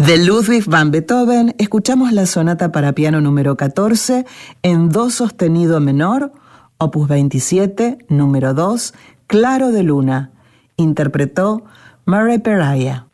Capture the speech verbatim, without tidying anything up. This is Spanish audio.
De Ludwig van Beethoven escuchamos la sonata para piano número catorce en do sostenido menor, opus veintisiete, número dos, Claro de Luna. Interpretó Murray Peraya.